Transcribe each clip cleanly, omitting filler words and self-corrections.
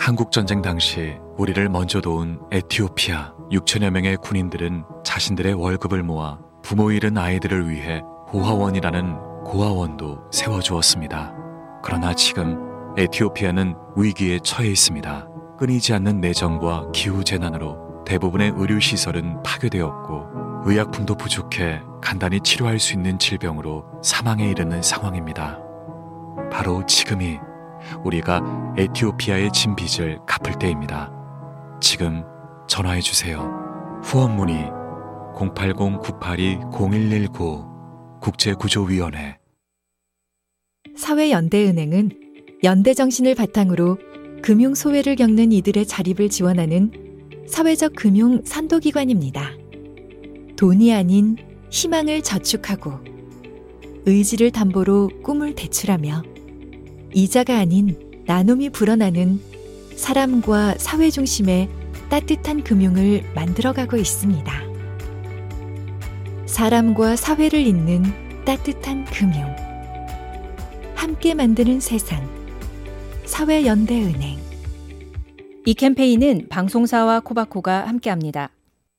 한국전쟁 당시 우리를 먼저 도운 에티오피아 6천여 명의 군인들은 자신들의 월급을 모아 부모 잃은 아이들을 위해 고아원이라는 고아원도 세워주었습니다. 그러나 지금 에티오피아는 위기에 처해 있습니다. 끊이지 않는 내전과 기후재난으로 대부분의 의료시설은 파괴되었고 의약품도 부족해 간단히 치료할 수 있는 질병으로 사망에 이르는 상황입니다. 바로 지금이 우리가 에티오피아의 진 빚을 갚을 때입니다. 지금 전화해 주세요. 후원 문의 080-982-0119 국제구조위원회. 사회연대은행은 연대정신을 바탕으로 금융소외를 겪는 이들의 자립을 지원하는 사회적 금융 선도기관입니다. 돈이 아닌 희망을 저축하고 의지를 담보로 꿈을 대출하며 이자가 아닌 나눔이 불어나는 사람과 사회 중심의 따뜻한 금융을 만들어가고 있습니다. 사람과 사회를 잇는 따뜻한 금융. 함께 만드는 세상. 사회연대은행. 이 캠페인은 방송사와 코바코가 함께합니다.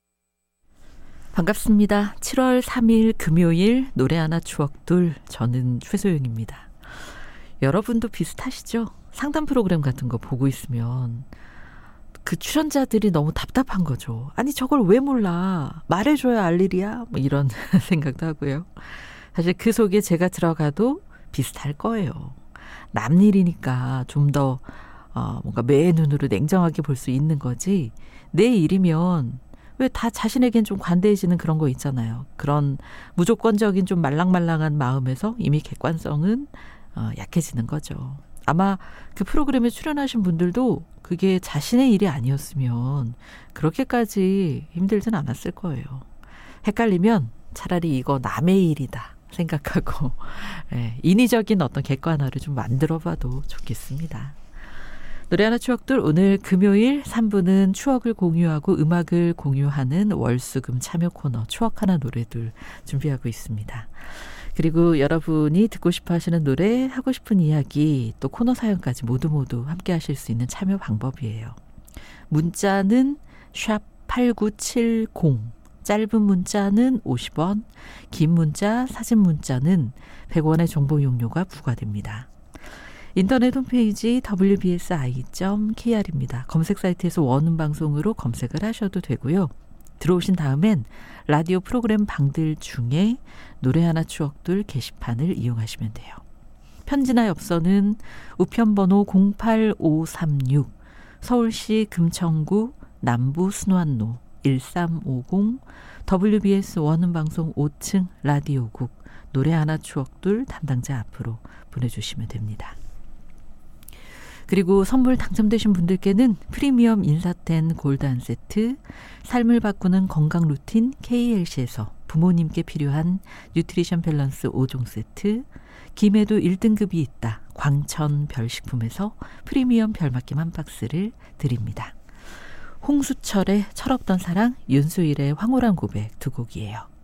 반갑습니다. 7월 3일 금요일 노래 하나 추억둘, 저는 최소영입니다. 여러분도 비슷하시죠? 상담 프로그램 같은 거 보고 있으면 그 출연자들이 너무 답답한 거죠. 아니 저걸 왜 몰라? 말해줘야 알 일이야? 뭐 이런 생각도 하고요. 사실 그 속에 제가 들어가도 비슷할 거예요. 남 일이니까 좀 더 뭔가 매의 눈으로 냉정하게 볼 수 있는 거지, 내 일이면 왜 다 자신에겐 좀 관대해지는 그런 거 있잖아요. 그런 무조건적인 좀 말랑말랑한 마음에서 이미 객관성은 약해지는 거죠. 아마 그 프로그램에 출연하신 분들도 그게 자신의 일이 아니었으면 그렇게까지 힘들진 않았을 거예요. 헷갈리면 차라리 이거 남의 일이다 생각하고 인위적인 어떤 객관화를 좀 만들어봐도 좋겠습니다. 노래 하나 추억들, 오늘 금요일 3부는 추억을 공유하고 음악을 공유하는 월수금 참여 코너 추억 하나 노래들 준비하고 있습니다. 그리고 여러분이 듣고 싶어 하시는 노래, 하고 싶은 이야기, 또 코너 사연까지 모두 함께 하실 수 있는 참여 방법이에요. 문자는 샵8970, 짧은 문자는 50원, 긴 문자, 사진 문자는 100원의 정보 용료가 부과됩니다. 인터넷 홈페이지 wbsi.kr입니다. 검색 사이트에서 원음 방송으로 검색을 하셔도 되고요. 들어오신 다음엔 라디오 프로그램 방들 중에 노래 하나 추억들 게시판을 이용하시면 돼요. 편지나 엽서는 우편번호 08536, 서울시 금천구 남부 순환로 1350, WBS 원음방송 5층 라디오국 노래 하나 추억들 담당자 앞으로 보내주시면 됩니다. 그리고 선물 당첨되신 분들께는 프리미엄 인사텐 골드 한 세트, 삶을 바꾸는 건강 루틴 KLC에서 부모님께 필요한 뉴트리션 밸런스 5종 세트, 김에도 1등급이 있다 광천 별식품에서 프리미엄 별맛김 한 박스를 드립니다. 홍수철의 철없던 사랑, 윤수일의 황홀한 고백 두 곡이에요.